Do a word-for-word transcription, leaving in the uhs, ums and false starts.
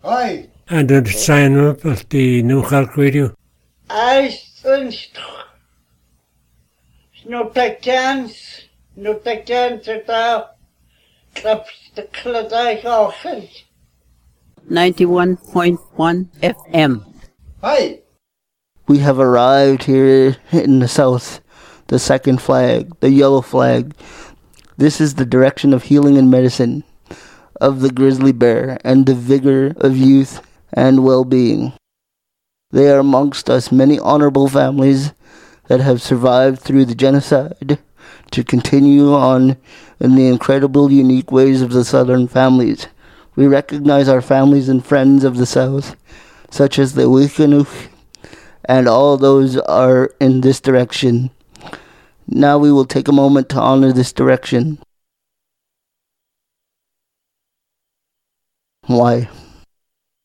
Hi. En dat sign up als die New York Radio. I think no takans, no takans at all. That's the Clydach Orchid. ninety-one point one F M. Hi. We have arrived here in the south, the second flag, the yellow flag. This is the direction of healing and medicine, of the grizzly bear, and the vigor of youth and well-being. There are amongst us many honorable families that have survived through the genocide to continue on in the incredible, unique ways of the Southern families. We recognize our families and friends of the South, such as the Wikinuke, and all those are in this direction. Now we will take a moment to honor this direction. Why?